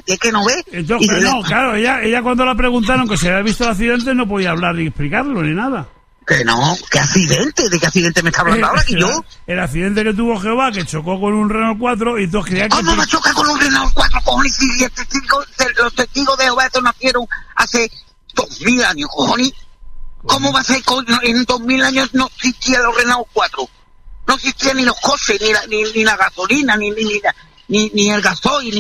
es que no ve. Entonces, claro, ella cuando la preguntaron que se había visto el accidente no podía hablar ni explicarlo ni nada. Que no, ¿qué accidente? ¿De qué accidente me está hablando ahora? Que yo... El accidente que tuvo Jehová, que chocó con un Renault 4 y todos creían que... ¿Cómo va a chocar con un Renault 4, cojones? Si los testigos de Jehová estos nacieron hace 2000 años, cojones. ¿Cómo va a ser? En 2000 años no existían los Renault 4. No existían ni los coches, ni la gasolina, ni el gasoil,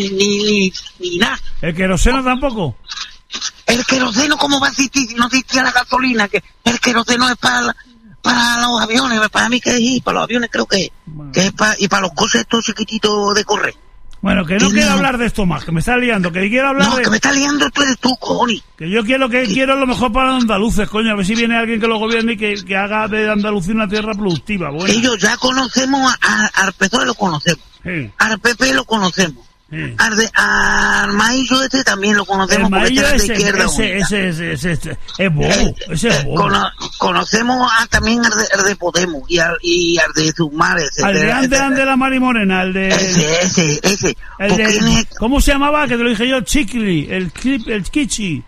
ni nada. ¿El queroseno tampoco? El queroseno, ¿cómo va a existir si no existía la gasolina? Que el queroseno es para los aviones, para mí que es, y para los aviones creo que es para, y para los coches estos chiquititos de correr. Bueno, que no quiero hablar de esto más, que me está liando, que quiero hablar que me está liando tú eres tú, cojones. Que yo quiero lo mejor para los andaluces, coño, a ver si viene alguien que lo gobierne y que haga de Andalucía una tierra productiva, buena. Ellos ya conocemos, al PSOE lo conocemos, sí. Al PP lo conocemos. Sí. Al Maillo también lo conocemos, porque este es de izquierda. Ese es bobo, ese es bobo. Conocemos también al de Podemos y al de Sumar, al de la Mari Morena, el de... Ese. ¿Cómo se llamaba? Que te lo dije yo, Chicli, el Kichi.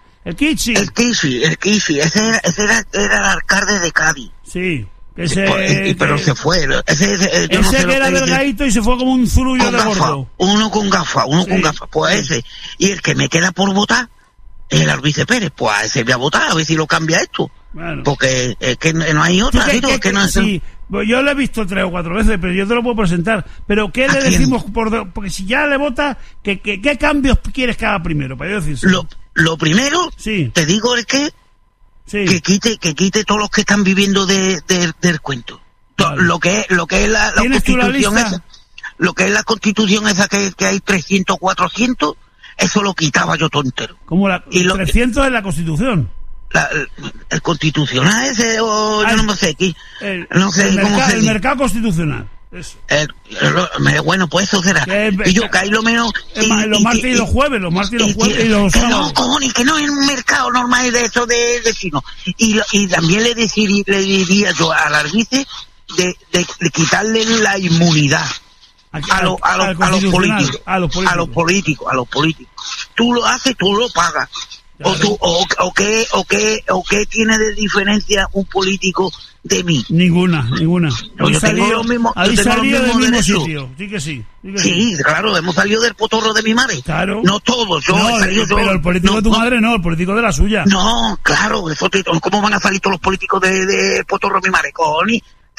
Ese era el alcalde de Cádiz. Sí. Pero se fue. Ese no sé que era delgadito y se fue como un zurullo de gordo. Uno con gafas. Pues ese. Y el que me queda por votar es el Albice Pérez. Pues a ese voy a votar, a ver si lo cambia esto. Bueno. Porque es que no hay otra. Sí, yo lo he visto 3 o 4 veces, pero yo te lo puedo presentar. Pero ¿qué le decimos? Porque si ya le vota, ¿qué cambios quieres que haga primero? Para yo decir. Lo primero, sí. Te digo es que... Sí. Que quite todos los que están viviendo del cuento. Vale. Lo que es la constitución esa, lo que es la constitución esa que hay 300, 400, eso lo quitaba yo todo entero. ¿Cómo 300 es la constitución? El constitucional ese, yo no sé aquí. No sé cómo se dice. El mercado constitucional. Eso. Bueno, pues eso será. Y yo caí lo menos. Los martes y los jueves, y los sábados. No, cojones, que no es un mercado normal de eso de vecinos. Y también le diría yo a la Arbice de quitarle la inmunidad a los políticos. Tú lo haces, tú lo pagas. O qué tiene de diferencia un político de mí? Ninguna. Yo tengo lo mismo. Habéis salido del mismo sitio. Sí. Claro, hemos salido del potorro de mi madre. Claro. No todos, pero el político de tu madre no, el político de la suya. No, claro, ¿cómo van a salir todos los políticos de potorro de mi madre? Coni.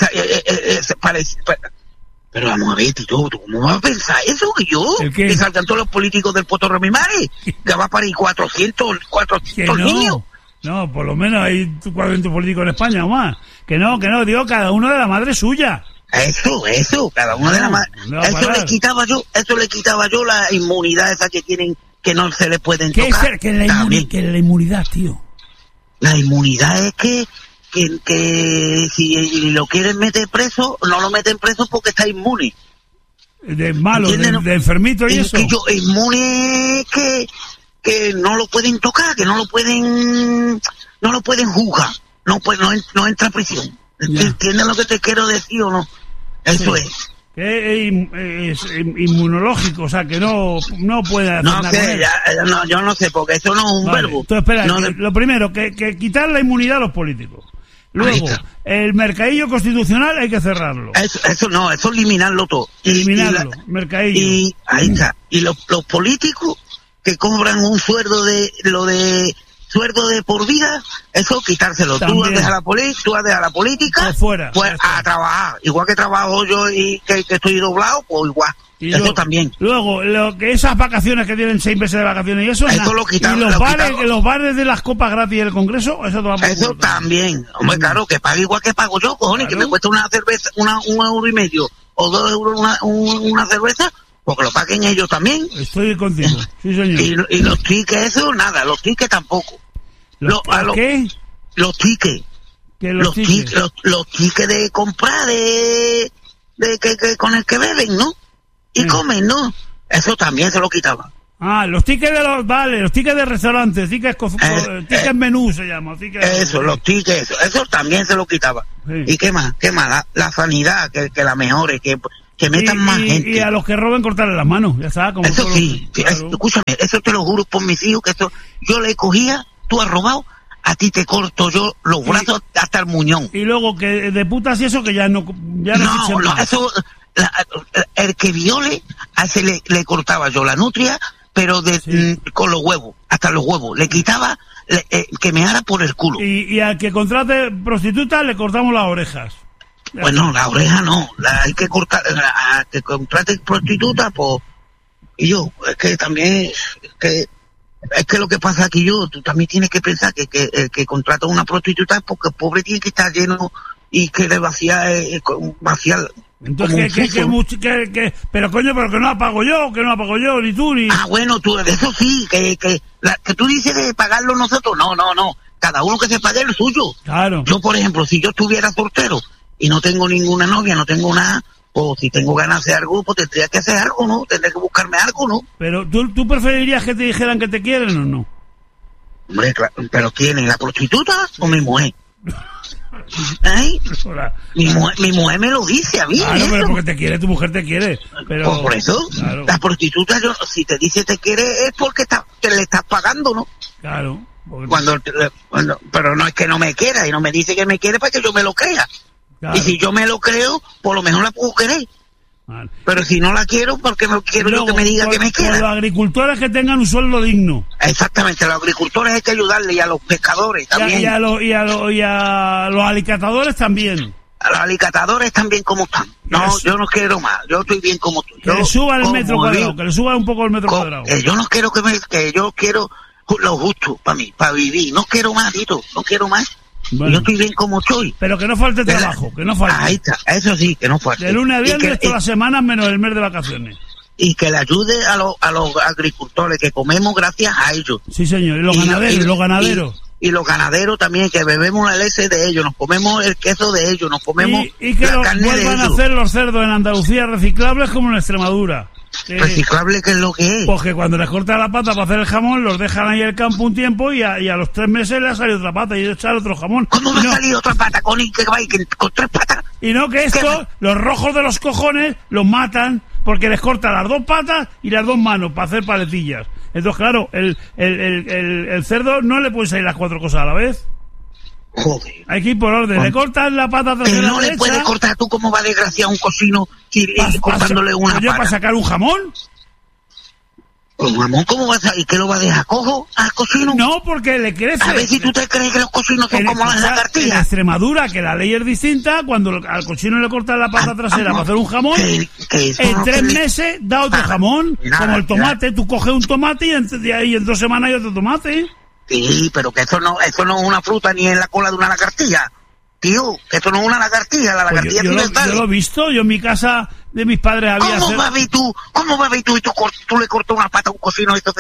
Pero vamos a ver, tío, ¿tú cómo vas a pensar eso? Que salgan todos los políticos del potorro de mi madre, que va a parir 400 niños. No, por lo menos hay 400 políticos en España o más. Que no, digo, cada uno de la madre suya. Eso, cada uno de la madre. Eso le quitaba yo la inmunidad esa que tienen, que no se le pueden tocar. ¿Qué es la inmunidad, tío? La inmunidad es que si lo quieren meter preso, no lo meten preso porque está inmune. De malo, de enfermito y eso. Inmune que no lo pueden tocar, que no lo pueden juzgar, no entra a prisión. ¿Entiendes lo que te quiero decir o no? Eso es. Es inmunológico, o sea, que no puede hacer nada con él. Yo no sé, porque eso no es un verbo. Entonces, espera, lo primero, que quitar la inmunidad a los políticos. Luego, el mercadillo constitucional hay que cerrarlo. Eso eliminarlo todo. Mercadillo. Y ahí está. Y los políticos que cobran un sueldo sueldo de por vida, eso quitárselo. También. Tú vas a dejar la política, fuera, pues a trabajar. Igual que trabajo yo y que estoy doblado, pues igual. Y eso también. Luego, esas vacaciones que tienen 6 meses de vacaciones y eso lo quitaron. Y los bares de las copas gratis del Congreso, eso también. Hombre, claro, que pague igual que pago yo, cojones, claro. Que me cuesta una cerveza, €1.50 o €2 una cerveza, porque lo paguen ellos también. Estoy contigo, sí señor. Y los tickets, eso nada, los tickets tampoco. ¿Qué? Los tickets. Los tickets de comprar, de que con el que beben, ¿no? Y comen, ¿no? Eso también se lo quitaba. Los tickets los tickets de restaurantes, tickets menú se llama. Los tickets, eso también se lo quitaba. Sí. ¿Y qué más? La sanidad, que la mejore, que que metan más gente. Y a los que roben cortarle las manos, ya está. Como eso sí, claro. Escúchame, eso te lo juro por mis hijos, que eso, yo le cogía, tú has robado, a ti te corto yo los brazos hasta el muñón. Y luego que de putas y eso que ya no eso, el que viole, a ese le cortaba yo la nutria, pero con los huevos, hasta los huevos, le quitaba que me haga por el culo. Y al que contrate prostituta le cortamos las orejas. Bueno, la oreja no, hay que cortar, a que contrate prostituta, pues, y yo, es que también, es que lo que pasa aquí tú también tienes que pensar que el que contrata una prostituta es porque el pobre tiene que estar lleno y que le vaciar. Entonces, pero coño, pero que no la pago yo, ni tú, ni... Ah, bueno, tú, eso sí, que tú dices de pagarlo nosotros, no, cada uno que se pague el suyo. Claro. Yo, por ejemplo, si yo estuviera soltero y no tengo ninguna novia, no tengo nada, o si tengo ganas de hacer algo, pues tendría que hacer algo, ¿no? Tendría que buscarme algo, ¿no? Pero ¿tú preferirías que te dijeran que te quieren o no? Hombre, claro, pero ¿quién es? ¿La prostituta o mi mujer? ¿Eh? Mi mujer me lo dice a mí. Claro, pero porque te quiere, tu mujer te quiere. Pero... Pues por eso, claro. La prostituta, si te dice te quiere, es porque te le estás pagando, ¿no? Claro. Pero no es que no me quiera y no me dice que me quiere para que yo me lo crea. Claro. Y si yo me lo creo, por lo menos la puedo querer. Vale. Pero si no la quiero, porque no quiero yo que me diga que me quiera. Los agricultores que tengan un sueldo digno. Exactamente, a los agricultores hay que ayudarle, y a los pescadores también. Y a los alicatadores también. A los alicatadores también como están. No, yo no quiero más, yo estoy bien como estoy. Que le suban el metro cuadrado, que le suban un poco el metro cuadrado. Yo no quiero que yo quiero lo justo para mí, para vivir. No quiero más, Tito, no quiero más. Bueno. Yo estoy bien como estoy. Pero que no falte trabajo, que no falte. Ahí está, eso sí, que no falte. De lunes a viernes todas las semanas menos el mes de vacaciones. Y que le ayude a los agricultores, que comemos gracias a ellos. Sí, señor, y los ganaderos. Y los ganaderos también, que bebemos la leche de ellos, nos comemos el queso de ellos, nos comemos y que la carne de ellos. Vuelvan a hacer los cerdos en Andalucía reciclables como en Extremadura. ¿Reciclable qué es lo que es? Porque cuando les cortan la pata para hacer el jamón, los dejan ahí en el campo un tiempo y a los 3 meses le ha salido otra pata y echar otro jamón. ¿Cómo me ha salido otra pata? ¿Con 3 patas? Y no que esto, los rojos de los cojones, los matan porque les cortan las 2 patas y las 2 manos para hacer paletillas. Entonces, claro, el cerdo no le puede salir las 4 cosas a la vez. Joder. Hay que ir por orden. Le cortas la pata trasera. Pero no le puedes cortar tú como va desgraciado un cocino cortándole una pata. ¿Para sacar un jamón? ¿Un jamón cómo vas a...? ¿Y qué lo va a dejar cojo al cocino? No, porque le crece. A ver si tú te crees que los cocinos son como las lagartijas. En Extremadura, que la ley es distinta, cuando al cochino le cortan la pata trasera para hacer un jamón, en 3 meses da otro jamón. Como el tomate, tú coges un tomate y en 2 semanas hay otro tomate. Sí, pero que eso no es una fruta ni en la cola de una lagartija. Tío, que eso no es una lagartija, la lagartija tiene el yo lo he visto, yo en mi casa de mis padres había... ¿Cómo vas a ver tú? Y tú le cortas una pata a un cocino y esto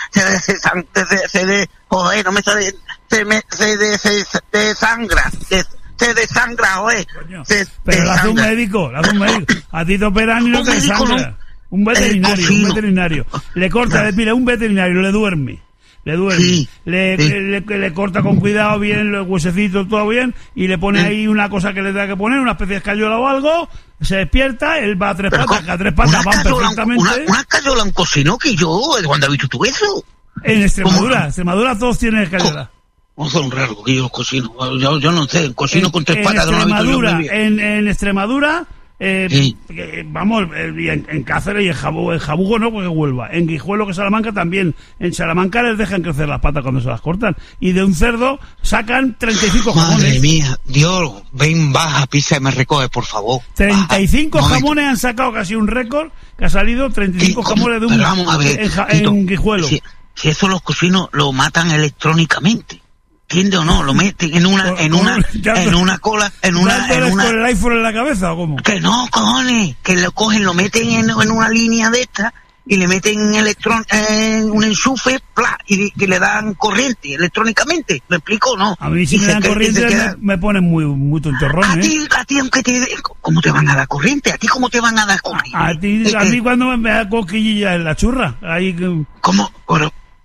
se desangra, joder. Pero lo hace un médico. A ti te operan y no te desangra. Un veterinario. Le corta, mira, un veterinario le duerme. Sí, le corta con cuidado bien los huesecitos, todo bien, y le pone ahí una cosa que le da que poner, una especie de escayola o algo, se despierta, él va a 3 patas, que a 3 patas van perfectamente. Una escayola, un cocino que yo, ¿cuándo has visto tú eso? En Extremadura todos tienen escayola. No son raros que los cocinos, yo no sé, un cocino con 3 patas no lo he visto yo. En Extremadura... vamos, en Cáceres y en Jabugo no, porque Huelva. En Guijuelo, que Salamanca también. En Salamanca les dejan crecer las patas cuando se las cortan. Y de un cerdo sacan 35 jamones. Madre mía, Dios, ven, baja, pisa y me recoge, por favor. 35 jamones han sacado, casi un récord, que ha salido 35 jamones de un... Vamos a ver, en Guijuelo. Si eso los cocinos lo matan electrónicamente. ¿Entiendes o no? Lo meten en una cola, con el iPhone en la cabeza o cómo? Que no, cojones, que lo cogen, lo meten en una línea de esta y le meten un enchufe, y le dan corriente electrónicamente. ¿Me explico o no? A mí si me dan corriente me ponen muy tontorrón, a ti aunque ¿cómo te van a dar corriente? ¿A ti cómo te van a dar corriente? A mí cuando me da cosquillilla en la churra, ahí... ¿Cómo?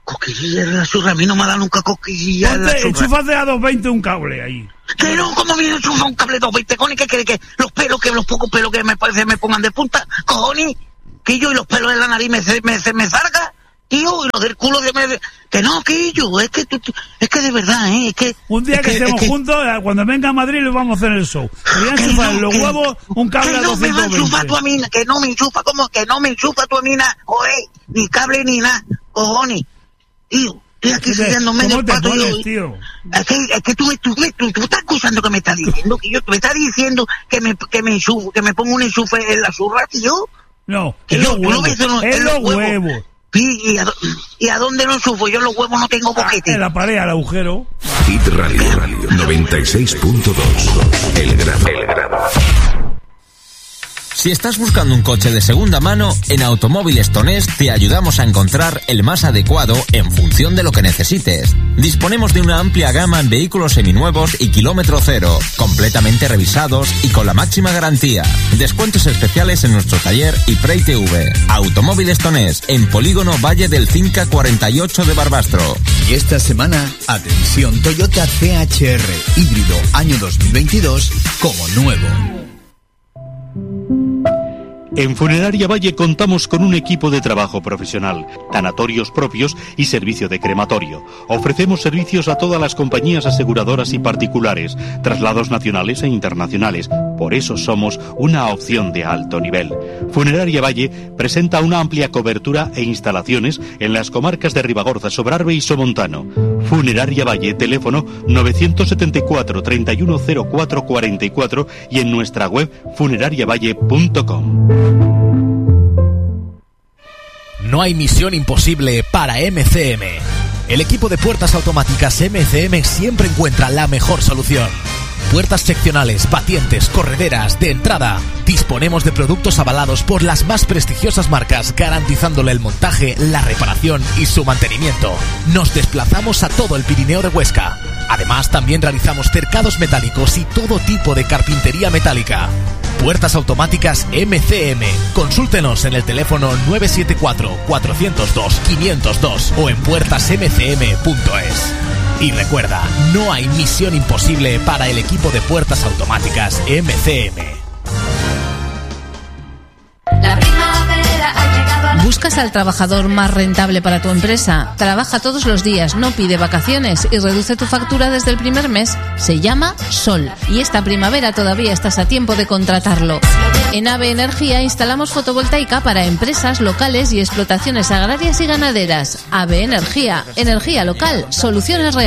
Cosquillas en la churra, a mí no me ha dado nunca cosquillas en la churra. Enchúfate a 220 un cable ahí. Que no, ¿cómo viene enchufa un cable 220, cojones? ¿Qué quiere que los pocos pelos que me parece me pongan de punta, cojones? Que yo y los pelos de la nariz me salga, tío, y los del culo que no, que yo, es que de verdad, es que... Un día que estemos juntos, cuando venga a Madrid, le vamos a hacer el show. Voy a enchufar los huevos, un cable a 220. Que no me enchufa tu amina, que no me enchufa, ¿cómo? Que no me enchufa tu amina, joder, ni cable ni nada, cojones, tío. Estoy aquí siguiendo medio el pato. Tío? Es que tú estás acusando que me estás diciendo, me estás diciendo que me enchufo, que me pongo un enchufe en la churra, tío. No, es los huevos. Es los huevos. Sí, ¿y a dónde lo enchufo? Yo los huevos no tengo boquete. En la pared, al agujero. Hit Radio 96.2. El Grado. Si estás buscando un coche de segunda mano, en Automóviles Tonés te ayudamos a encontrar el más adecuado en función de lo que necesites. Disponemos de una amplia gama en vehículos seminuevos y kilómetro cero, completamente revisados y con la máxima garantía. Descuentos especiales en nuestro taller y Pre-TV. Automóviles Tonés, en Polígono Valle del Cinca 48 de Barbastro. Y esta semana, atención, Toyota CHR híbrido año 2022 como nuevo. En Funeraria Valle contamos con un equipo de trabajo profesional, tanatorios propios y servicio de crematorio. Ofrecemos servicios a todas las compañías aseguradoras y particulares, traslados nacionales e internacionales. Por eso somos una opción de alto nivel. Funeraria Valle presenta una amplia cobertura e instalaciones en las comarcas de Ribagorza, Sobrarbe y Somontano. Funeraria Valle, teléfono 974 3104 44 y en nuestra web funerariavalle.com. No hay misión imposible para MCM. El equipo de puertas automáticas MCM siempre encuentra la mejor solución. Puertas seccionales, batientes, correderas, de entrada. Disponemos de productos avalados por las más prestigiosas marcas, garantizándole el montaje, la reparación y su mantenimiento. Nos desplazamos a todo el Pirineo de Huesca. Además, también realizamos cercados metálicos y todo tipo de carpintería metálica. Puertas automáticas MCM. Consúltenos en el teléfono 974-402-502 o en puertasmcm.es. Y recuerda, no hay misión imposible para el equipo de puertas automáticas MCM. La primavera ha llegado a la... ¿Buscas al trabajador más rentable para tu empresa? Trabaja todos los días, no pide vacaciones y reduce tu factura desde el primer mes. Se llama Sol y esta primavera todavía estás a tiempo de contratarlo. En AVE Energía instalamos fotovoltaica para empresas locales y explotaciones agrarias y ganaderas. AVE Energía, energía local, soluciones reales.